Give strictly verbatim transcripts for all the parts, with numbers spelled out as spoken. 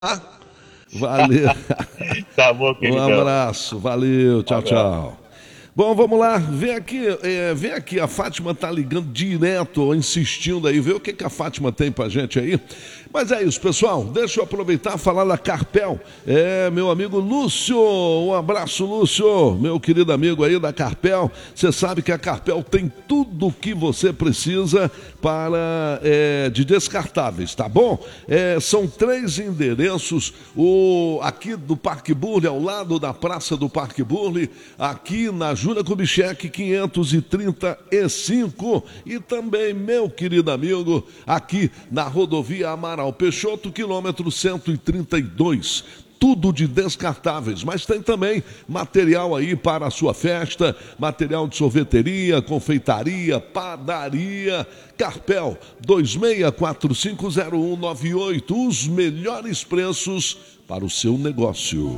Valeu. Tá bom, queridão. Um abraço, valeu, tchau, tchau. Bom, vamos lá, vem aqui, é, vem aqui, a Fátima tá ligando direto, insistindo aí, vê o que, que a Fátima tem pra gente aí. Mas é isso, pessoal, deixa eu aproveitar e falar da Carpel. É, meu amigo Lúcio, um abraço, Lúcio, meu querido amigo aí da Carpel. Você sabe que a Carpel tem tudo o que você precisa para é, de descartáveis, tá bom? É, são três endereços, o, aqui do Parque Burle, ao lado da Praça do Parque Burle, aqui na Júlia Kubitschek quinhentos e trinta e cinco, e também, meu querido amigo, aqui na rodovia Amaral Peixoto, quilômetro cento e trinta e dois. Tudo de descartáveis, mas tem também material aí para a sua festa, material de sorveteria, confeitaria, padaria. Carpel, dois seis quatro cinco zero um nove oito, os melhores preços para o seu negócio.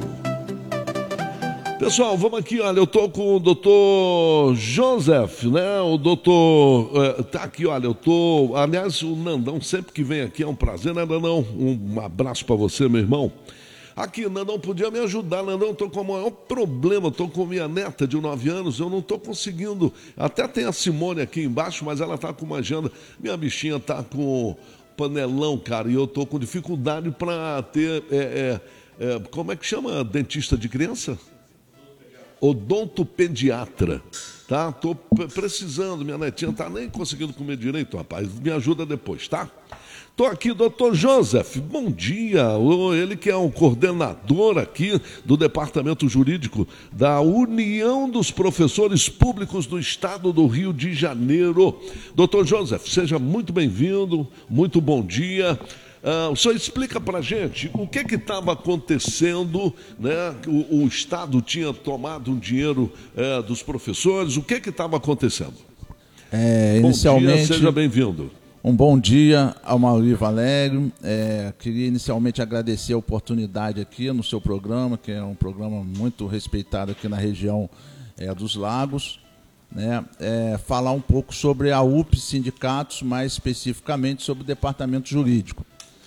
Pessoal, vamos aqui, olha, eu tô com o doutor Joseph, né, o doutor, é, tá aqui, olha, eu tô, aliás, o Nandão sempre que vem aqui é um prazer, né, Nandão? Um abraço para você, meu irmão. Aqui, Nandão, podia me ajudar, Nandão, eu tô com o maior problema, eu tô com minha neta de nove anos, eu não tô conseguindo, até tem a Simone aqui embaixo, mas ela tá com uma agenda, minha bichinha tá com panelão, cara, e eu tô com dificuldade para ter, é, é, é, como é que chama dentista de criança? Odontopediatra, tá? Tô precisando, minha netinha tá nem conseguindo comer direito, rapaz, me ajuda depois, tá? Tô aqui, doutor Joseph, bom dia, ele que é um coordenador aqui do Departamento Jurídico da União dos Professores Públicos do Estado do Rio de Janeiro. doutor Joseph, seja muito bem-vindo, muito bom dia. Uh, o senhor explica para a gente o que estava acontecendo, né? O, o Estado tinha tomado um dinheiro uh, dos professores, o que estava acontecendo? É, inicialmente, bom dia, seja bem-vindo. Um bom dia ao Mauri Valério. É, queria inicialmente agradecer a oportunidade aqui no seu programa, que é um programa muito respeitado aqui na região é, dos Lagos. Né, é, falar um pouco sobre a U P Sindicatos, mais especificamente sobre o Departamento Jurídico.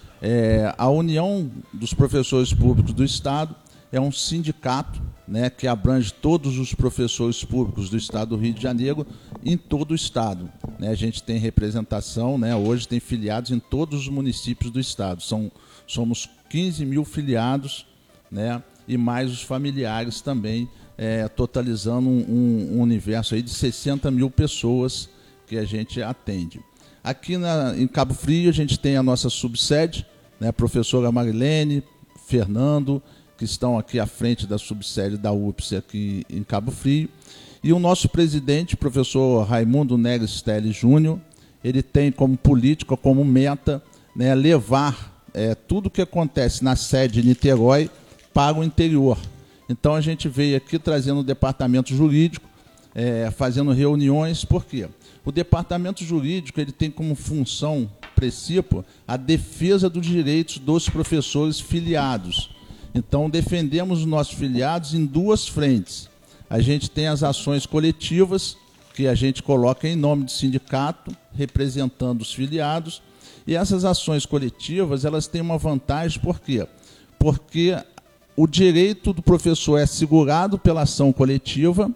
É, a União dos Professores Públicos do Estado é um sindicato, né, que abrange todos os professores públicos do Estado do Rio de Janeiro, em todo o Estado. Né, a gente tem representação, né, hoje tem filiados em todos os municípios do Estado. São, somos quinze mil filiados, né, e mais os familiares também, é, totalizando um, um universo aí de sessenta mil pessoas que a gente atende. Aqui na, em Cabo Frio a gente tem a nossa subsede, né, a professora Marilene, Fernando, que estão aqui à frente da subsede da U P S aqui em Cabo Frio. E o nosso presidente, professor Raimundo Neres Teles Júnior, ele tem como política, como meta, né, levar é, tudo o que acontece na sede de Niterói para o interior. Então a gente veio aqui trazendo o departamento jurídico, é, fazendo reuniões, por quê? O departamento jurídico ele tem como função, princípio, a defesa dos direitos dos professores filiados. Então, defendemos os nossos filiados em duas frentes. A gente tem as ações coletivas, que a gente coloca em nome do sindicato, representando os filiados. E essas ações coletivas, elas têm uma vantagem, por quê? Porque o direito do professor é assegurado pela ação coletiva,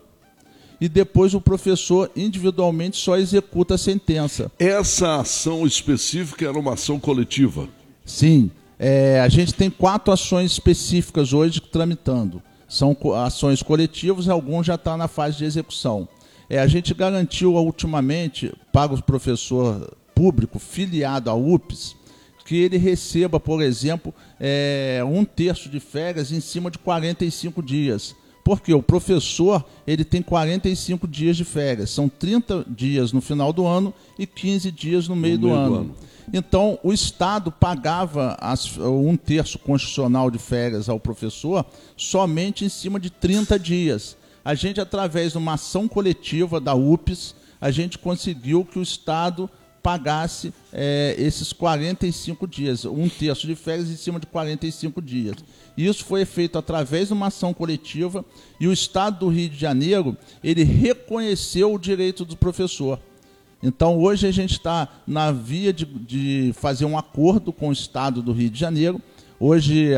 e depois o professor individualmente só executa a sentença. Essa ação específica era uma ação coletiva? Sim. É, a gente tem quatro ações específicas hoje tramitando. São ações coletivas e alguns já estão na fase de execução. É, a gente garantiu ultimamente para o professor público filiado à U P S que ele receba, por exemplo, é, um terço de férias em cima de quarenta e cinco dias. Porque o professor ele tem quarenta e cinco dias de férias, são trinta dias no final do ano e quinze dias no meio, no do, meio ano. do ano. Então, o Estado pagava as, um terço constitucional de férias ao professor somente em cima de trinta dias. A gente, através de uma ação coletiva da U P S, a gente conseguiu que o Estado pagasse é, esses quarenta e cinco dias, um terço de férias em cima de quarenta e cinco dias. Isso foi feito através de uma ação coletiva e o Estado do Rio de Janeiro, ele reconheceu o direito do professor. Então, hoje a gente está na via de, de fazer um acordo com o Estado do Rio de Janeiro, Hoje